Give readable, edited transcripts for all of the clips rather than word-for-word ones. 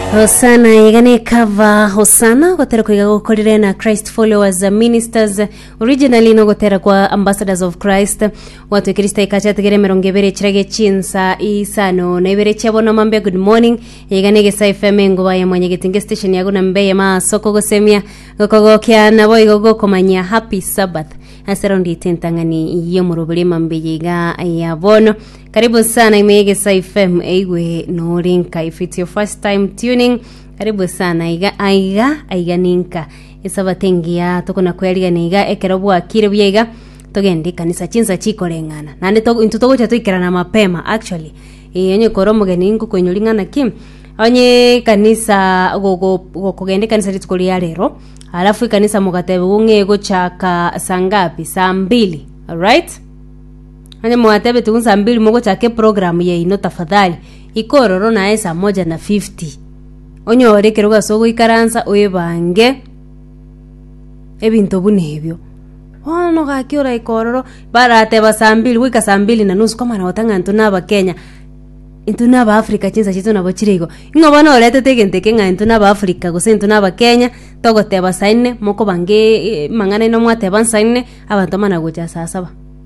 Hosana igane cover Hosana gotera kwiga gukorire na Christ Followers Ministers originally no gotera kwa Ambassadors of Christ watu Kristo ikachategere 20 kirage chinsa isano na ibere chabona mambe. Good morning igane ge FM ngo baye mwenye gitinge station yago na mbeye ma soko gosemia gokogokya na boy gokomanya happy Sabbath aserondi tentangani yo murubule mambeyiga yabono. Karibu sana imege FM ewe no rinka. If it's your first time tuning, karibu sana aiga ninka isabatengia tokona kweliga niga ekerobu akire byega togende kanisa chinsa chikorengana nande to intutogo chatwikira na mapema actually yenye koromo geningu kwenyulingana kim onye kanisa gogo kugende kanisa litukoli ya lero alafu kanisa mugatebe ungego chaka sangapi saa 2. Alright, ane mugatebe tu saa 2 mugo chake program ye ino tafadhali ikororo na saa 1:50 onye orekero gasogo ikaransa oyebange ebintu bunebyo ono gakiora ikororo barateba saa 2 wika saa 2:30 kama na otanga ntuna Kenya intuna ba Africa chinsa chitu na bochirigo ingobana orete tegenteke nga intuna ba Africa gose intuna ba Kenya togoteba saa 4 moko bange mangana no mwateba saa 4 abantu mana gocha saa 7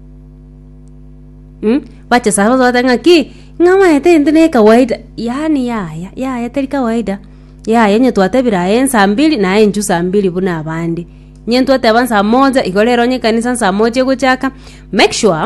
bacha saa 7 watanga ki ngama ete intune kawaida yani ya teri kawaida ya yenye twatebira saa 2 na enju saa 2 buna abandi nyentu ateba saa 1 igolero nye kanisa saa 1 gochaka. Make sure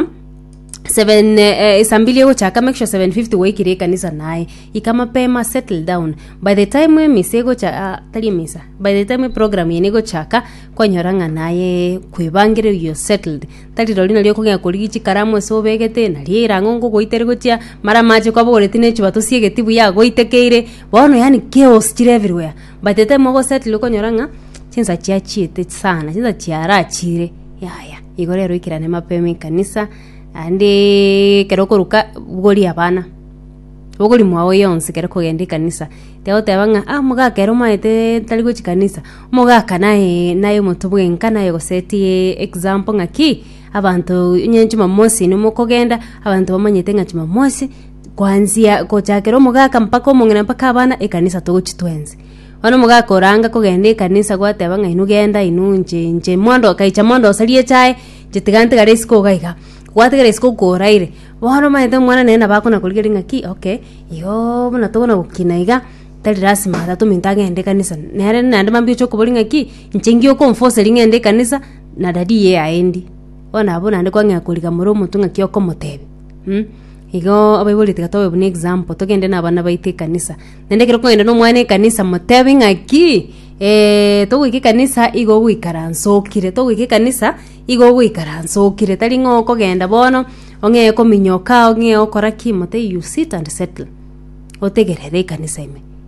7 sambili yego chaka make sure 7:50 wekire kanisa naye ikama pema settle down by the time we misego cha tali misa by the time program yenego chaka kwanyoranga naye kwibangire you settled tali rolina lyo kongya kuligichi karamu so begete na lirango ngo goitere gotia mara maje kwa bogoreti ne chibato siegetibu ya goitekeire bono yani chaos chire everywhere by the time go settle konyoranga chinsa chia chiete sana chinsa chiara chire ya igorero ikirane mapema kanisa ande keroko ruka bugoli abana bugoli mwawo yonse keroko gende kanisa teo tebanga muga kero maete taligo chikanisa muga naye mutubwe nkana yo seti example ngaki abantu nyenchuma mosi no mukogenda abantu bamanyete ngachuma mosi kwanzia kochakero muga kampako mungena mpaka abana ekanisa to chitwenzi wano muga koranga kogende kanisa gwatebanga inugenda inunje mondo kaicha mondo salie chae jitigante garesko gaiga wategere isko koraire bono maete mwana nena bako na kuligeringa ki okay yo bana to na gukinaiga tali rasima tatu mintagende kanisa nere nande mambio choko bolinga ki ncengio ko mfose lingende kanisa na dadi ye aendi ona abona ande kwanga kuliga muro mutunga kioko motebe igo abayiboli tikatowe bune example togende na bana baite kanisa nende kero ko ende no mwana kanisa motebe ngaki to wiki kanisa igo wikaranso kire to wiki kanisa igo wikaranso kire tali ngoko genda bono onge ko minyoka onge okora kimote you sit and settle otegerere kanisa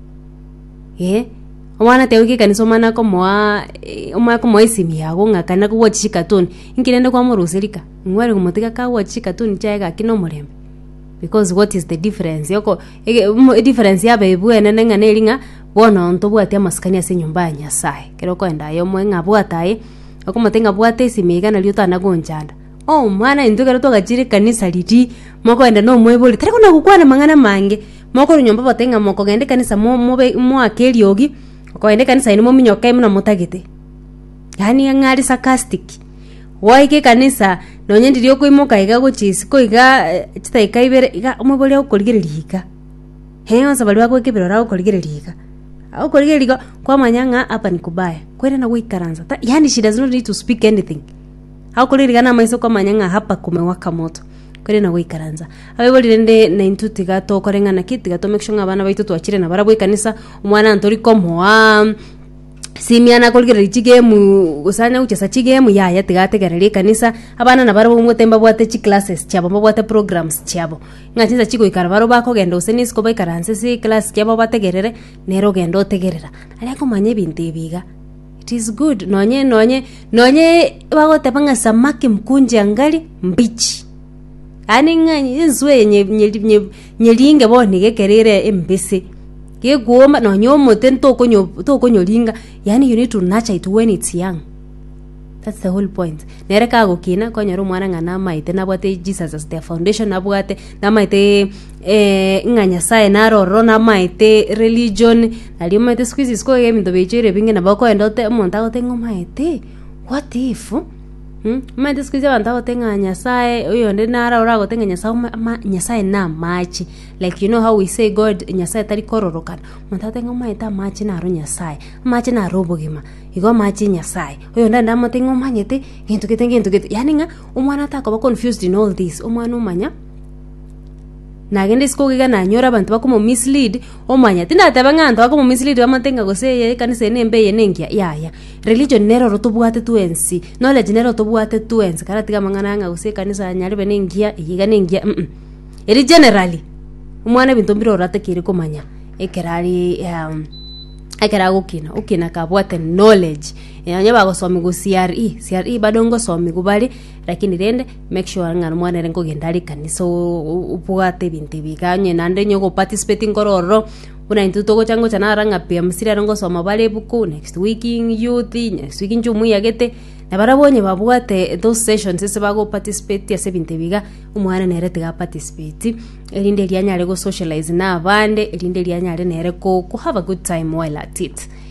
ime omwana te wiki kanisa omwana ko mwa isimi yago ngakana ko wachika tuni inkirende kwa muruserika ngwari kumotika ka wachika tuni chaega kino murembe because what is the difference yoko difference ya bebu enene ngane linga bono ntobwate amaskani ase nyumba ya Nyasaye kero ko enda yo mwenga bwataye okomatenga bwate isimiga na liota na gonjanda mwana indugero to gachire kanisa liti moko enda no mweboli tari kuna gukwana mangana mange moko nyumba batenga moko gende kanisa mo akeli yogi ko ende kanisa ino minyoka imuna mutagete yani ngari sarcastic waike kanisa nonye ndirio kwimoka iga gochisi ko iga chitaika ibere iga mweboli okoligererika onsa bali bako kibirora okoligererika okoligererika kwa manyanga hapa ni kubaya kwenda na kuikaranza yani she does not need to speak anything okoligererika na maiso kwa manyanga hapa kumewaka moto kwenda na kuikaranza abeboli rende na intutiga to korengana kitiga to make sure abana baitu twachire na barabwe kanisa umwana antori komoa simiana kolgere chigemu usanya uchesa chigemu ya tigategerere kanisa abana na barabo mutemba bwate chi classes chabo bwate programs chabo ngatinza chigo ikarabaro bako gendo usenis ko baikaranse si class chabo bategerere nero gendo tegerera aleko manye binte biga it is good nonye bago tepanga samaki mkunje angali mbichi ani ngani nzwe nyelinge boni gekerere embese ke goma no nyomo tento konyo linga yani you need to nurture it when it's young That's the whole point. Nere kago kina konyoro mwana ngana maite nabwate Jesus as their foundation, nabwate na maite nganya sae naroro na maite religion nalio maite squeeze ko game ndo bejere binge na bako endote monta ko tengo maite. What if maite squeeze banta ko tenga nyasaye uyo nde nara ora ko tenga nyasaye na machi, like you know how we say God nyasaye tari kororokan monta tengo maite machi na ro nyasaye machi na robo gima igo machi nyasaye uyo nda matengo manyete gintu kete yani nga umwana atako ba confused in all this. Umwana umanya nagende sikogiga nanyora abantu bakomo mislead omanya tinda tabanganta bakomo mislead bamatenga gose kanise nembe yenengia ya religion nero rotobwate tuensi knowledge nero tobwate tuensi karatiga mangana nga gose kanisa nyari benengia yiga nengia eri generally umwana bintu mbiro ratekire komanya ekerari akera ukina kabwate knowledge yanya bagosomi go CRE bado ngosomi gubali, lakini rende make sure ngana mwana rengo gendali kanisa upugate bintu biganye nande nyogo participating kororo una intuto chango chanaranga pia msira rengo soma bale buku next week in youth next week njumu yagete na barabonye babwate those sessions ese bago participate ya bintu biga umwana nerete ga participate elinde lyanyale go socialize na abande elinde lyanyale nere ko have a good time while at it.